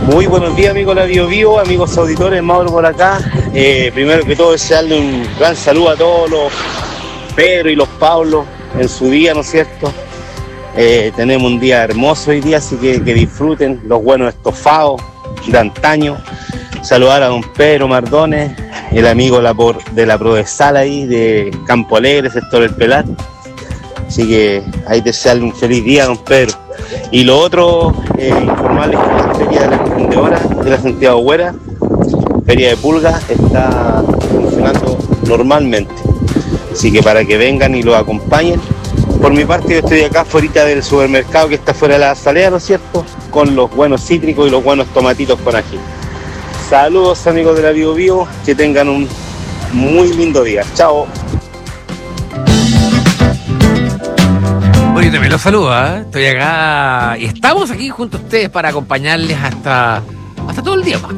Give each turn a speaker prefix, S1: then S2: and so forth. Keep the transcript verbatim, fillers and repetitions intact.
S1: Muy buenos días, amigos de la Bio Bio, amigos auditores, Mauro por acá. Eh, primero que todo, desearle un gran saludo a todos los Pedro y los Pablos en su día, ¿no es cierto? Eh, tenemos un día hermoso hoy día, así que que disfruten los buenos estofados de antaño. Saludar a don Pedro Mardones, el amigo de la, por, de la Prodesal ahí, de Campo Alegre, sector El Pelar. Así que ahí desearle un feliz día, don Pedro. Y lo otro, eh, informarles que la Feria de la Emprendedora de la Santiago Güera, Feria de Pulga, está funcionando normalmente. Así que para que vengan y los acompañen. Por mi parte, yo estoy acá afuera del supermercado que está fuera de la Azalea, ¿no es cierto? Con los buenos cítricos y los buenos tomatitos con ají. Saludos, amigos de la Bio Bio, que tengan un muy lindo día. Chao.
S2: Oye, también los saludo, ¿eh? Estoy acá y estamos aquí junto a ustedes para acompañarles hasta, hasta todo el día.